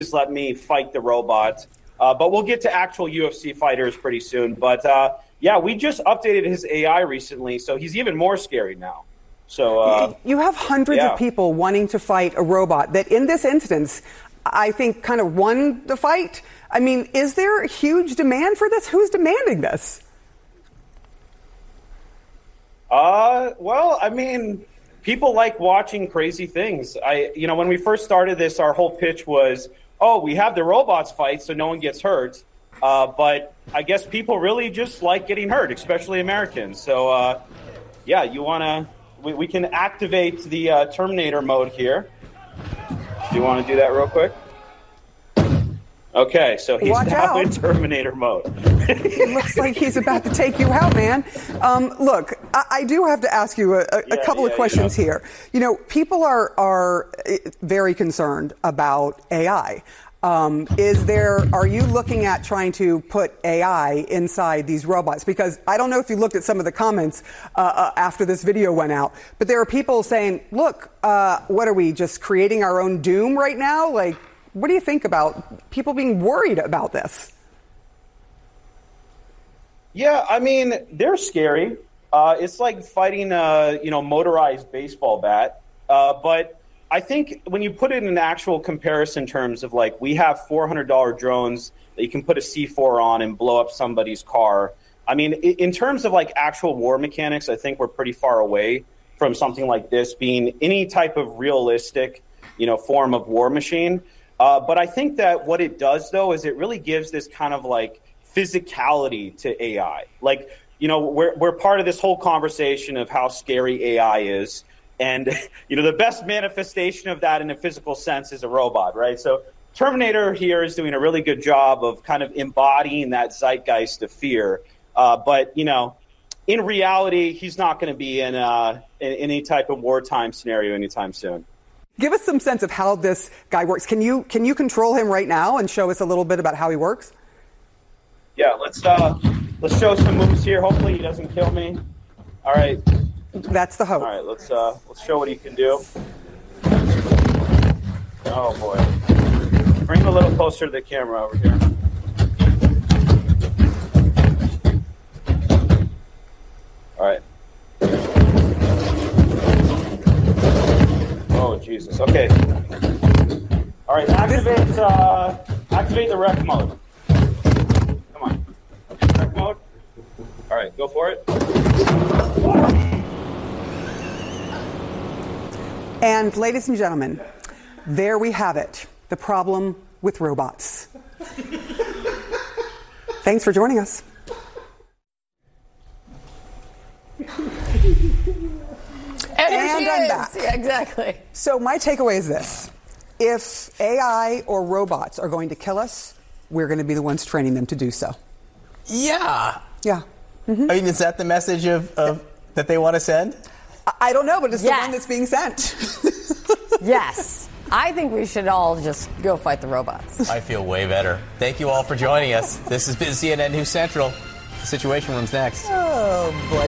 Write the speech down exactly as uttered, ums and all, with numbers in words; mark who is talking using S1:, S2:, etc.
S1: let me fight the robot. Uh, but we'll get to actual U F C fighters pretty soon. But uh, yeah, we just updated his A I recently, so he's even more scary now. So uh,
S2: you have hundreds
S1: yeah.
S2: of people wanting to fight a robot that, in this instance, I think kind of won the fight. I mean, is there a huge demand for this? Who's demanding this?
S1: Uh, well, I mean, people like watching crazy things. I, you know, when we first started this, our whole pitch was, oh, we have the robots fight so no one gets hurt. Uh, but I guess people really just like getting hurt, especially Americans. So, uh, yeah, you want to, we, we can activate the uh, Terminator mode here. Do you want to do that real quick? Okay, so he's
S2: Watch
S1: now
S2: out.
S1: in Terminator mode.
S2: It looks like he's about to take you out, man. Um, look, I, I do have to ask you a, a,
S1: yeah,
S2: a couple
S1: yeah,
S2: of questions
S1: you know.
S2: here. You know, people are are very concerned about A I. Um, is there? Are you looking at trying to put A I inside these robots? Because I don't know if you looked at some of the comments uh, uh, after this video went out, but there are people saying, "Look, uh, what are we just creating our own doom right now?" Like, what do you think about people being worried about this?
S1: Yeah, I mean, they're scary. Uh, it's like fighting a you know motorized baseball bat, uh, but. I think when you put it in actual comparison terms of like we have four hundred dollars drones that you can put a C four on and blow up somebody's car. I mean, in terms of like actual war mechanics, I think we're pretty far away from something like this being any type of realistic, you know, form of war machine. Uh, but I think that what it does, though, is it really gives this kind of like physicality to A I. Like, you know, we're we're part of this whole conversation of how scary A I is. And, you know, the best manifestation of that in a physical sense is a robot, right? So Terminator here is doing a really good job of kind of embodying that zeitgeist of fear. Uh, but, you know, in reality, he's not going to be in, uh, in any type of wartime scenario anytime soon.
S2: Give us some sense of how this guy works. Can you can you control him right now and show us a little bit about how he works?
S1: Yeah, let's uh, let's show some moves here. Hopefully he doesn't kill me. All right.
S2: That's the hope.
S1: All right, let's uh, let's show what he can do. Oh boy! Bring him a little closer to the camera over here. All right. Oh Jesus! Okay. All right, activate uh, activate the rec mode. Come on, rec mode. All right, go for it.
S2: And ladies and gentlemen, there we have it, the problem with robots. Thanks for joining us.
S3: And,
S2: and I'm back.
S3: Yeah, exactly.
S2: So my takeaway is this. If A I or robots are going to kill us, we're going to be the ones training them to do so.
S4: Yeah.
S2: Yeah. Mm-hmm.
S4: I mean, is that the message of, of that they want to send?
S2: I don't know, but it's
S3: yes.
S2: the one that's being sent.
S3: Yes. I think we should all just go fight the robots.
S4: I feel way better. Thank you all for joining us. This has been C N N News Central. The Situation Room's next.
S2: Oh, boy.